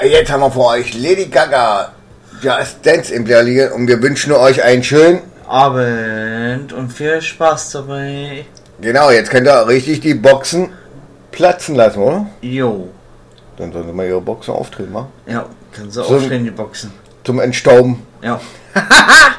Jetzt haben wir vor euch Lady Gaga, Just Dance im Liga und wir wünschen euch einen schönen Abend und viel Spaß dabei. Genau, jetzt könnt ihr richtig die Boxen platzen lassen, oder? Jo. Dann sollen sie mal ihre Boxen auftreten, machen. Ja, können sie aufdrehen, die Boxen. Zum Entstauben. Ja.